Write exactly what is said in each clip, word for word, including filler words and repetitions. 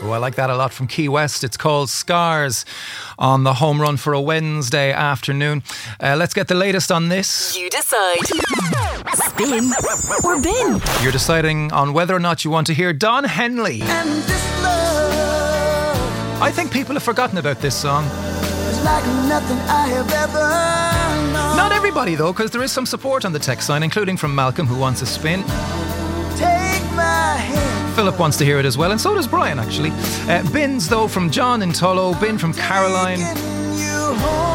Oh, I like that a lot from Key West. It's called Scars on the home run for a Wednesday afternoon. Uh, let's get the latest on this. You decide. Spin or bin. You're deciding on whether or not you want to hear Don Henley. And this love, I think people have forgotten about this song. is like nothing I have ever known. Not everybody though, because there is some support on the text line, including from Malcolm, who wants a spin. Take my hand. Philip wants to hear it as well, and so does Brian actually. Uh, bins though from John in Tullow, bin from Caroline. Taking you home.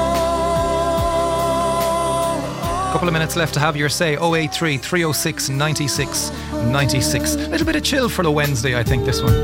Couple of minutes left to have your say. oh eight three, three oh six, nine six nine six. A little bit of chill for a Wednesday, I think, this one.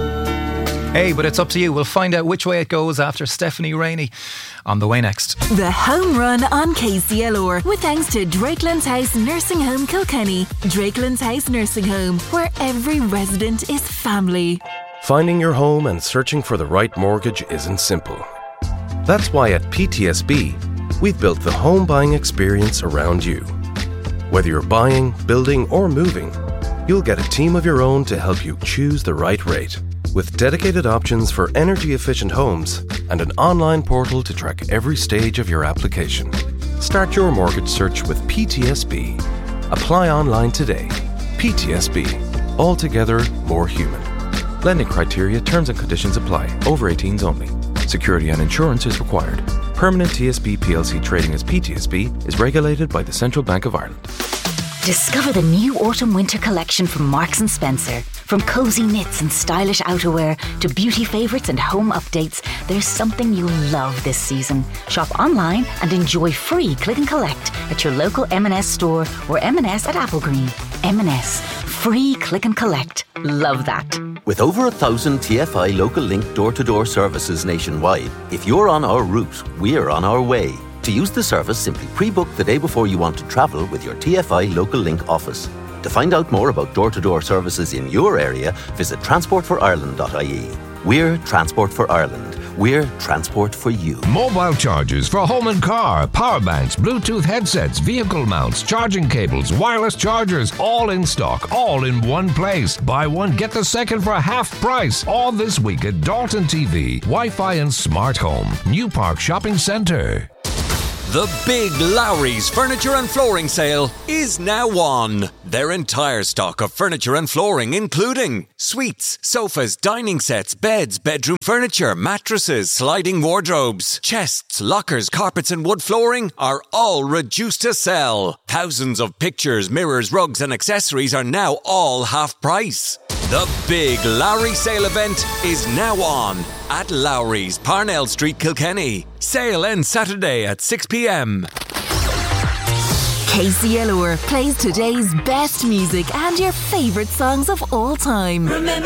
Hey, but it's up to you. We'll find out which way it goes after Stephanie Rainey on the way next. The Home Run on K C L R with thanks to Drakelands House Nursing Home Kilkenny. Drakelands House Nursing Home, where every resident is family. Finding your home and searching for the right mortgage isn't simple. That's why at P T S B, we've built the home buying experience around you. Whether you're buying, building, or moving, you'll get a team of your own to help you choose the right rate. With dedicated options for energy-efficient homes and an online portal to track every stage of your application. Start your mortgage search with P T S B. Apply online today. P T S B. Altogether more human. Lending criteria, terms and conditions apply. Over eighteens only. Security and insurance is required. Permanent T S B P L C trading as P T S B is regulated by the Central Bank of Ireland. Discover the new autumn-winter collection from Marks and Spencer. From cosy knits and stylish outerwear to beauty favourites and home updates, there's something you'll love this season. Shop online and enjoy free click and collect at your local M and S store or M and S at Applegreen. M and S. Free click and collect. Love that. With over a thousand T F I Local Link door-to-door services nationwide, if you're on our route, we're on our way. To use the service, simply pre-book the day before you want to travel with your T F I Local Link office. To find out more about door-to-door services in your area, visit transport for ireland dot I E. We're Transport for Ireland. We're transport for you. Mobile chargers for home and car, power banks, Bluetooth headsets, vehicle mounts, charging cables, wireless chargers, all in stock, all in one place. Buy one, get the second for half price. All this week at Dalton T V, Wi-Fi and Smart Home, New Park Shopping Centre. The Big Lowry's Furniture and Flooring Sale is now on. Their entire stock of furniture and flooring, including suites, sofas, dining sets, beds, bedroom furniture, mattresses, sliding wardrobes, chests, lockers, carpets and wood flooring are all reduced to sell. Thousands of pictures, mirrors, rugs and accessories are now all half price. The Big Lowry Sale event is now on at Lowry's, Parnell Street, Kilkenny. Sale ends Saturday at six p.m. K C L R plays today's best music and your favourite songs of all time. Remember